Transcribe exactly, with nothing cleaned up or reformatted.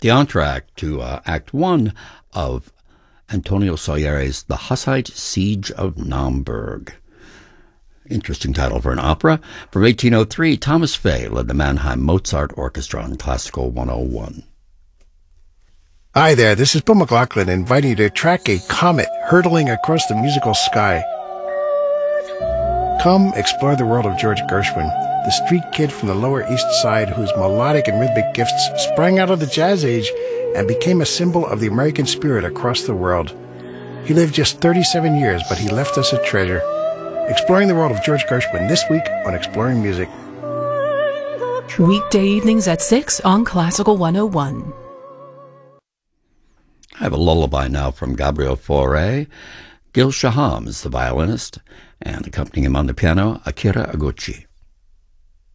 the entr'acte to uh, Act One of Antonio Salieri's The Hussite Siege of Naumburg. Interesting title for an opera. From eighteen oh three, Thomas Fay led the Mannheim Mozart Orchestra on Classical one oh one. Hi there, this is Bill McLaughlin inviting you to track a comet hurtling across the musical sky. Come explore the world of George Gershwin, the street kid from the Lower East Side whose melodic and rhythmic gifts sprang out of the jazz age and became a symbol of the American spirit across the world. He lived just thirty-seven years, but he left us a treasure. Exploring the world of George Gershwin this week on Exploring Music. Weekday evenings at six on Classical one oh one. I have a lullaby now from Gabriel Fauré. Gil Shaham is the violinist, and accompanying him on the piano, Akira Aguchi.